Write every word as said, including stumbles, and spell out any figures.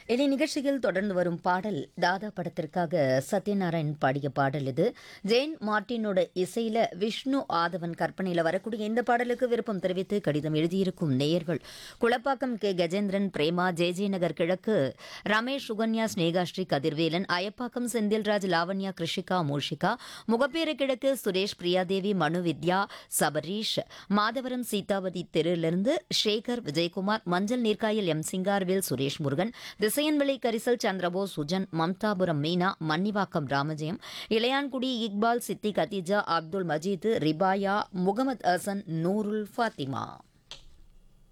இனி நிகழ்ச்சியில் தொடர்ந்து வரும் பாடல் தாதா படத்திற்காக சத்யநாராயண் பாடிய பாடல் இது. ஜெயின் மார்ட்டினோட இசையில விஷ்ணு ஆதவன் கற்பனையில் வரக்கூடிய இந்த பாடலுக்கு விருப்பம் தெரிவித்து கடிதம் எழுதியிருக்கும் நேயர்கள் Kulappakkam K Gajendran, Prema, J J நகர் கிழக்கு ரமேஷ், சுகன்யா, ஸ்னேகாஸ்ரீ, கதிர்வேலன், அயப்பாக்கம் செந்தில்ராஜ், லாவண்யா, கிருஷிகா, மூஷிகா, முகப்பேறு கிழக்கு சுரேஷ், பிரியாதேவி, மனு வித்யா, சபரீஷ், மாதவரம் சீதாவதி தெருவிலிருந்து சேகர், விஜயகுமார், மஞ்சள் நீர்க்காயில் எம் சிங்கார்வேல், சுரேஷ் முருகன், திசையன்விளை கரிசல், சந்திரபோஸ், சுஜன், மம்தாபுரம் மீனா, மன்னிவாக்கம் ராமஜெயம், இளையான்குடி இக்பால், சித்தி, கதீஜா, அப்துல் மஜீத், ரிபாயா, முகமது ஹசன், நூருல் ஃபாத்திமா.